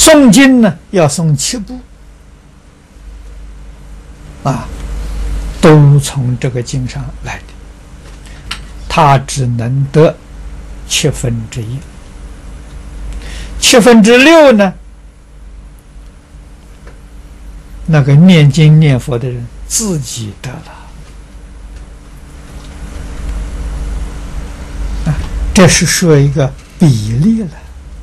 诵经呢要诵7部都从这个经上来的，他只能得1/7，1/7呢，那个念经念佛的人自己得了。这是说一个比例了。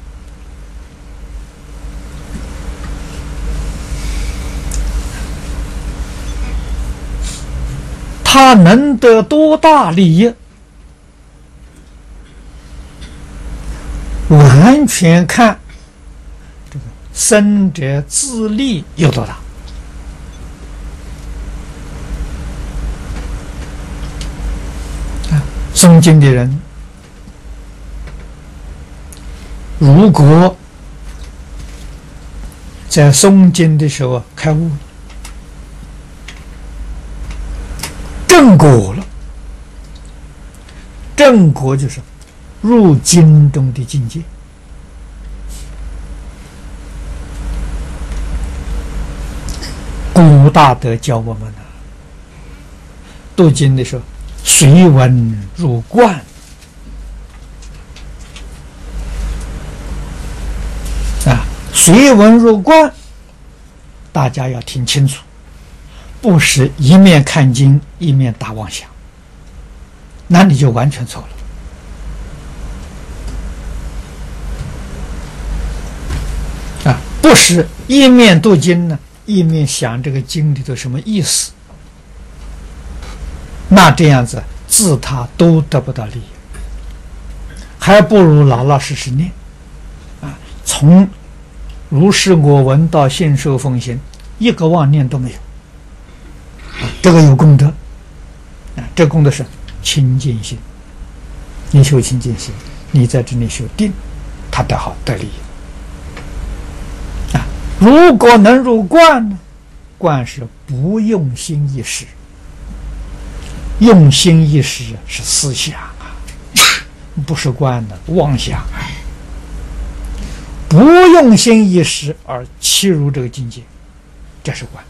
他能得多大利益，完全看这个僧者自利有多大。诵经的人，如果在诵经的时候开悟，正果了。正果就是入经中的境界。古大德教我们读经的时候，随文入观。随文入观，大家要听清楚，不是一面看经一面打妄想，那你就完全错了。不是一面读经呢，一面想这个经里头什么意思，那这样子自他都得不到利益，还不如老老实实念从如是我闻到信受奉行，一个妄念都没有，这个有功德这功德是清净心。你修清净心，你在这里修定，他得好得利益如果能入观呢，观是不用心一时，用心一时是思想不是观的妄想。不用心一时而契入这个境界，这是观。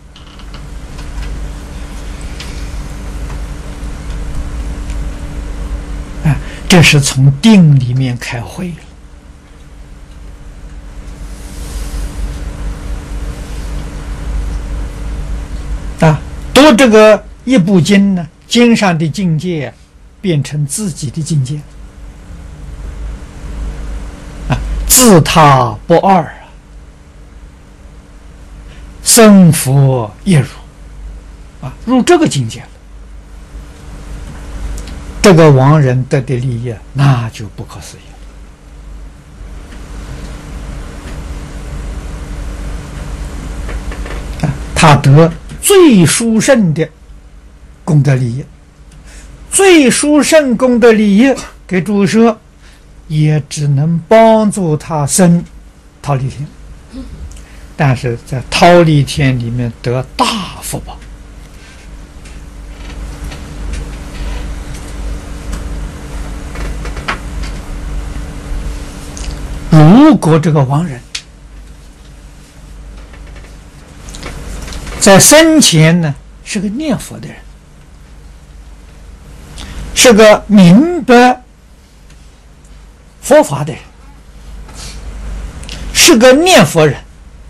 这是从定里面开会了。读这个一部经呢，经上的境界变成自己的境界。自他不二僧佛一如入这个境界了，这个亡人得的利益那就不可思议了。他得最殊胜的功德利益，最殊胜功德利益给诸说，也只能帮助他生忉利天，但是在忉利天里面得大福报。如果这个亡人在生前呢是个念佛的人，是个明白佛法的人，是个念佛人，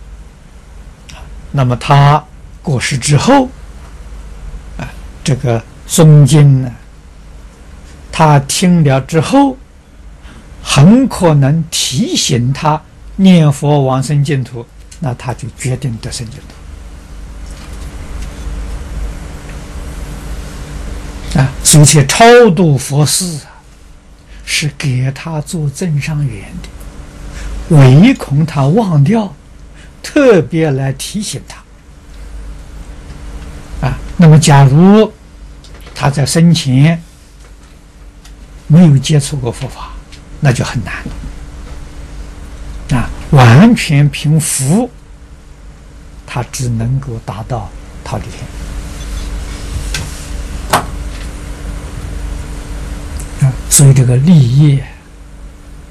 那么他过世之后这个诵经呢，他听了之后很可能提醒他念佛往生净土，那他就决定得生净土所以且超度佛事是给他做增上缘的，唯恐他忘掉，特别来提醒他那么假如他在生前没有接触过佛法，那就很难完全凭福，他只能够达到忉利天所以这个利益